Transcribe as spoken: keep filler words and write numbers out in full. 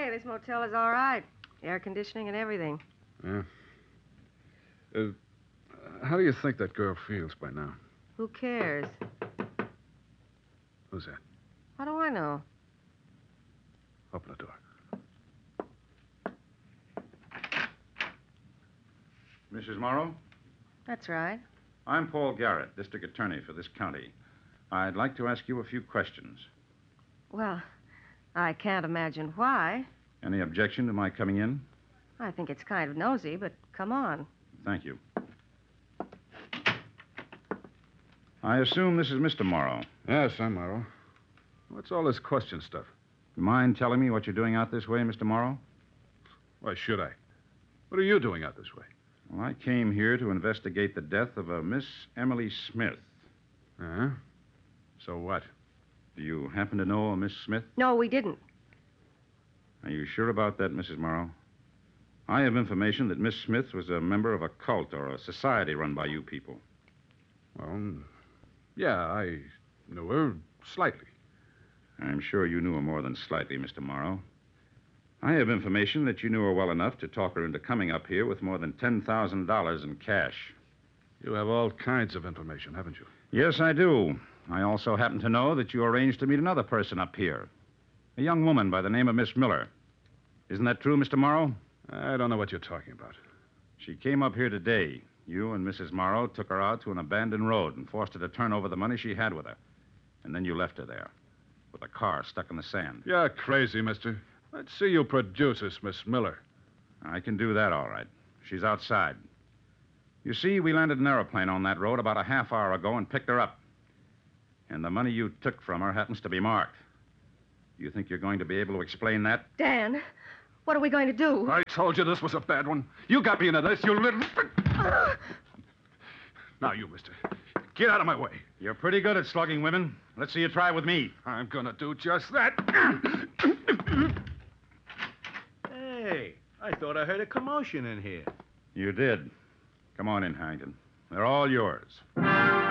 say, this motel is all right. Air conditioning and everything. Yeah. Uh, how do you think that girl feels by now? Who cares? Who's that? How do I know? Open the door. Missus Morrow? That's right. I'm Paul Garrett, district attorney for this county. I'd like to ask you a few questions. Well, I can't imagine why. Any objection to my coming in? I think it's kind of nosy, but come on. Thank you. I assume this is Mister Morrow. Yes, I'm Morrow. What's all this question stuff? You mind telling me what you're doing out this way, Mister Morrow? Why should I? What are you doing out this way? Well, I came here to investigate the death of a Miss Emily Smith. Uh-huh. So what? Do you happen to know a Miss Smith? No, we didn't. Are you sure about that, Missus Morrow? I have information that Miss Smith was a member of a cult or a society run by you people. Well, yeah, I knew her slightly. I'm sure you knew her more than slightly, Mister Morrow. I have information that you knew her well enough to talk her into coming up here with more than ten thousand dollars in cash. You have all kinds of information, haven't you? Yes, I do. I also happen to know that you arranged to meet another person up here. A young woman by the name of Miss Miller. Isn't that true, Mister Morrow? I don't know what you're talking about. She came up here today. You and Missus Morrow took her out to an abandoned road and forced her to turn over the money she had with her. And then you left her there, with a car stuck in the sand. You're crazy, mister. Let's see you produce this, Miss Miller. I can do that, all right. She's outside. You see, we landed an airplane on that road about a half hour ago and picked her up. And the money you took from her happens to be marked. You think you're going to be able to explain that? Dan, what are we going to do? I told you this was a bad one. You got me into this, you little... Now, you, mister. Get out of my way. You're pretty good at slugging women. Let's see you try with me. I'm gonna do just that. Hey, I thought I heard a commotion in here. You did. Come on in, Harrington. They're all yours.